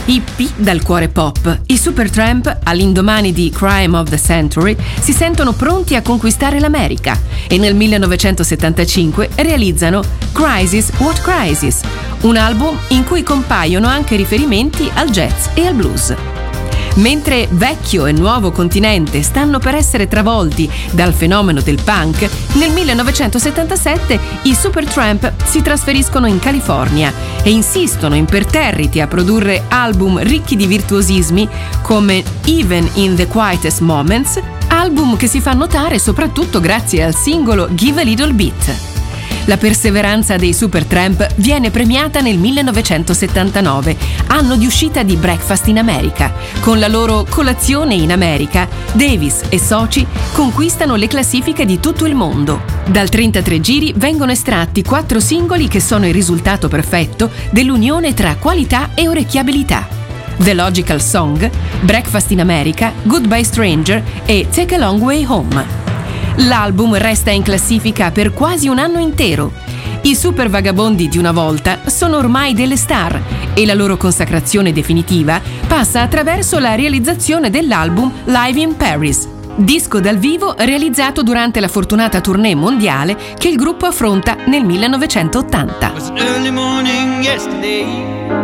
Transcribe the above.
Hippie dal cuore pop, i Supertramp, all'indomani di Crime of the Century, si sentono pronti a conquistare l'America e nel 1975 realizzano Crisis What Crisis, un album in cui compaiono anche riferimenti al jazz e al blues. Mentre vecchio e nuovo continente stanno per essere travolti dal fenomeno del punk, nel 1977 i Supertramp si trasferiscono in California e insistono imperterriti a produrre album ricchi di virtuosismi come Even in the Quietest Moments, album che si fa notare soprattutto grazie al singolo Give a Little Bit. La perseveranza dei Supertramp viene premiata nel 1979, anno di uscita di Breakfast in America. Con la loro Colazione in America, Davis e soci conquistano le classifiche di tutto il mondo. Dal 33 giri vengono estratti 4 singoli che sono il risultato perfetto dell'unione tra qualità e orecchiabilità: The Logical Song, Breakfast in America, Goodbye Stranger e Take a Long Way Home. L'album resta in classifica per quasi un anno intero. I super vagabondi di una volta sono ormai delle star e la loro consacrazione definitiva passa attraverso la realizzazione dell'album Live in Paris, disco dal vivo realizzato durante la fortunata tournée mondiale che il gruppo affronta nel 1980.